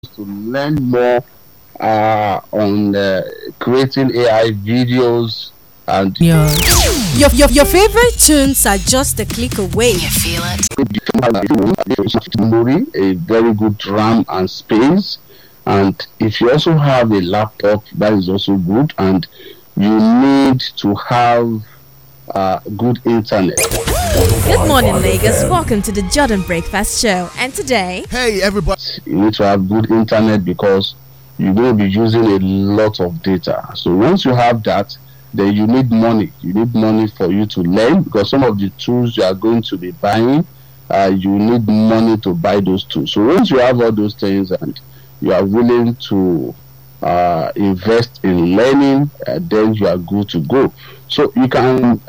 to learn more on creating AI videos and Your favorite tunes are just a click away. You feel it? memory, a very good RAM and space. And if you also have a laptop, that is also good. And you need to have good internet. Good morning, Lagos. Welcome to the Jordan Breakfast Show. And today, Hey, everybody. You need to have good internet because you're going to be using a lot of data. So once you have that, then you need money. You need money for you to learn, because some of the tools you are going to be buying, you need money to buy those tools. So once you have all those things and you are willing to invest in learning, then you are good to go. So you can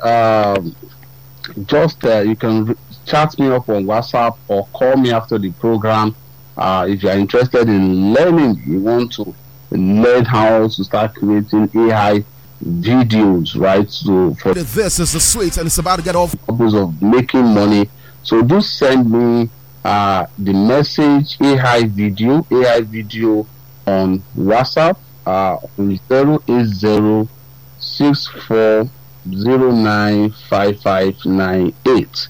chat me up on WhatsApp or call me after the program. If you are interested in learning, you want to learn how to start creating AI videos, right? So for the This is the sweet, and it's about to get off. purpose of making money, so do send me the message AI video on WhatsApp on 08064095598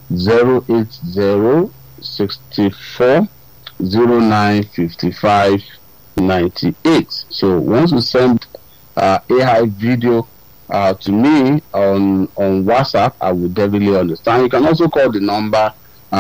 08064095598. So once you send AI video to me on WhatsApp, I will definitely understand. You can also call the number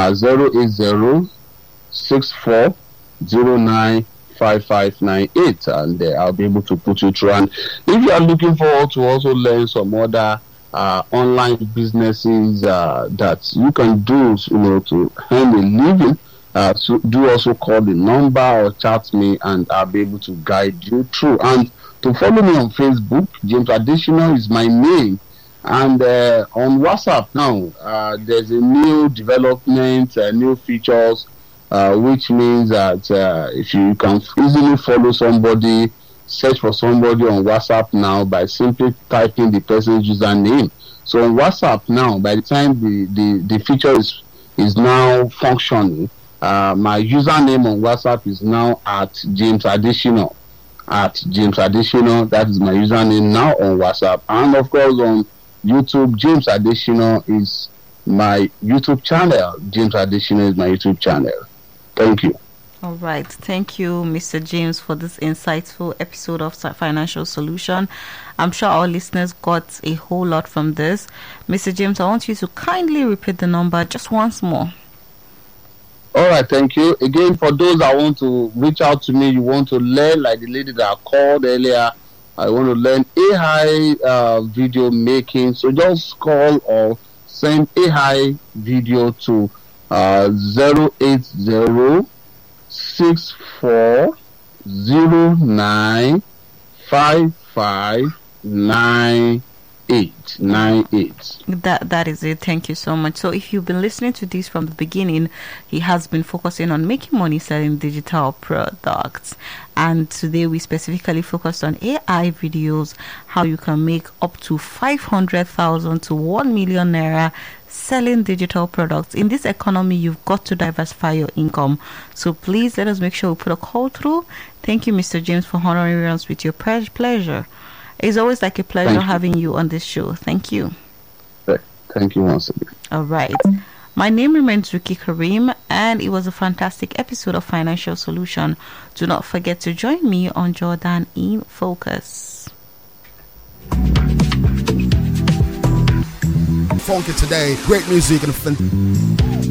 08064095598, and I'll be able to put you through. And if you are looking forward to also learn some other online businesses that you can do, to earn a living, so do also call the number or chat me, and I'll be able to guide you through. And to follow me on Facebook, James Additional is my name. And on WhatsApp now, there's a new development, new features, which means that if you can easily follow somebody, search for somebody on WhatsApp now by simply typing the person's username. So on WhatsApp now, by the time the feature is now functioning, my username on WhatsApp is now at James Additional. That is my username now on WhatsApp. And of course on YouTube, James Additional is my YouTube channel. James Additional is my YouTube channel. Thank you. All right. Thank you, Mr. James, for this insightful episode of Financial Solution. I'm sure our listeners got a whole lot from this. Mr. James, I want you to kindly repeat the number just once more. All right, thank you. Again, for those that want to reach out to me, you want to learn, like the lady that I called earlier, I want to learn AI video making. So just call or send AI video to 08064095598. That is it. Thank you so much. So if you've been listening to this from the beginning, he has been focusing on making money selling digital products, and today we specifically focused on AI videos, how you can make up to 500,000 to 1 million naira selling digital products. In this economy, you've got to diversify your income. So please let us make sure we put a call through. Thank you, Mr. James, for honoring us with your pleasure. It's always like a pleasure having you on this show. Thank you. Thank you once again. All right. My name remains Ricky Karim, and it was a fantastic episode of Financial Solution. Do not forget to join me on Jordan in Focus. Funky today. Great music and